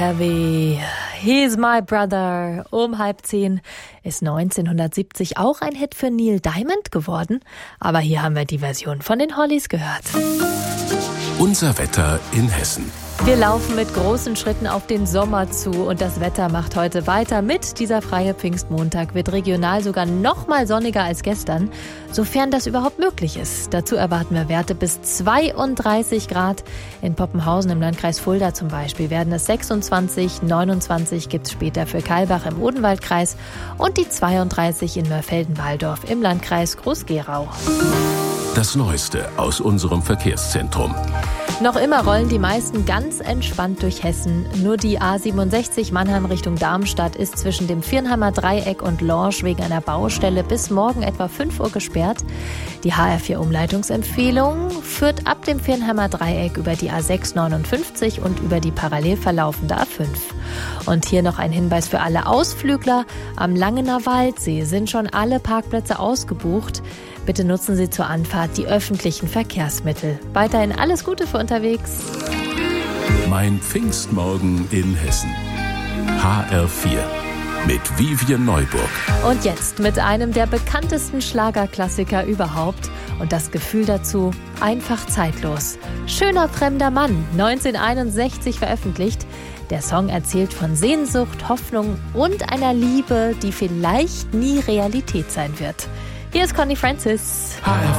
Heavy, He's My Brother, um 9:30 ist 1970 auch ein Hit für Neil Diamond geworden. Aber hier haben wir die Version von den Hollies gehört. Unser Wetter in Hessen. Wir laufen mit großen Schritten auf den Sommer zu und das Wetter macht heute weiter mit. Dieser freie Pfingstmontag wird regional sogar noch mal sonniger als gestern, sofern das überhaupt möglich ist. Dazu erwarten wir Werte bis 32 Grad. In Poppenhausen im Landkreis Fulda zum Beispiel werden es 26, 29 gibt es später für Kailbach im Odenwaldkreis und die 32 in Mörfelden-Walldorf im Landkreis Groß-Gerau. Das Neueste aus unserem Verkehrszentrum. Noch immer rollen die meisten ganz entspannt durch Hessen. Nur die A67 Mannheim Richtung Darmstadt ist zwischen dem Viernheimer Dreieck und Lorsch wegen einer Baustelle bis morgen etwa 5 Uhr gesperrt. Die HR4 Umleitungsempfehlung führt ab dem Viernheimer Dreieck über die A659 und über die parallel verlaufende A5. Und hier noch ein Hinweis für alle Ausflügler. Am Langener Waldsee sind schon alle Parkplätze ausgebucht. Bitte nutzen Sie zur Anfahrt die öffentlichen Verkehrsmittel. Weiterhin alles Gute für unterwegs. Mein Pfingstmorgen in Hessen. HR4 mit Vivian Neuburg. Und jetzt mit einem der bekanntesten Schlagerklassiker überhaupt. Und das Gefühl dazu einfach zeitlos. Schöner fremder Mann, 1961 veröffentlicht. Der Song erzählt von Sehnsucht, Hoffnung und einer Liebe, die vielleicht nie Realität sein wird. Hier ist Connie Francis. HR4